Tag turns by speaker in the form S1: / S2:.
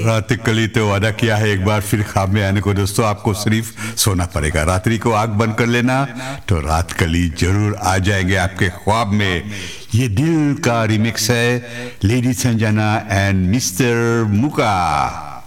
S1: रात कली तो वादा किया है एक बार फिर ख्वाब में आने को। दोस्तों आपको सिर्फ सोना पड़ेगा, रात्रि को आंख बंद कर लेना तो रात कली जरूर आ जाएंगे आपके ख्वाब में। ये दिल का रिमिक्स है लेडी संजना एंड मिस्टर मुका।